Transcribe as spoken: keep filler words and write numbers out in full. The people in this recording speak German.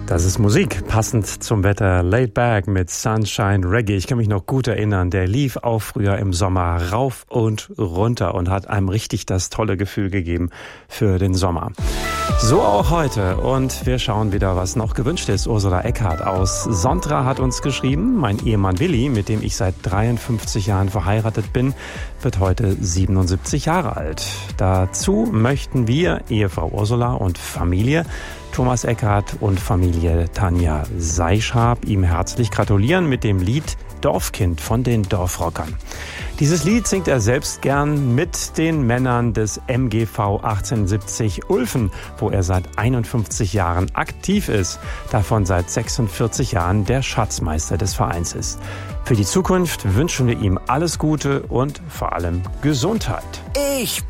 Das ist Musik, passend zum Wetter. Laid Back mit Sunshine Reggae. Ich kann mich noch gut erinnern, der lief auch früher im Sommer rauf und runter und hat einem richtig das tolle Gefühl gegeben für den Sommer. So auch heute. Und wir schauen wieder, was noch gewünscht ist. Ursula Eckhardt aus Sontra hat uns geschrieben. Mein Ehemann Willi, mit dem ich seit dreiundfünfzig Jahren verheiratet bin, wird heute siebenundsiebzig Jahre alt. Dazu möchten wir, Ehefrau Ursula und Familie, Thomas Eckhardt und Familie Tanja Seischab, ihm herzlich gratulieren mit dem Lied Dorfkind von den Dorfrockern. Dieses Lied singt er selbst gern mit den Männern des M G V achtzehnhundertsiebzig Ulfen, wo er seit einundfünfzig Jahren aktiv ist, davon seit sechsundvierzig Jahren der Schatzmeister des Vereins ist. Für die Zukunft wünschen wir ihm alles Gute und vor allem Gesundheit. Ich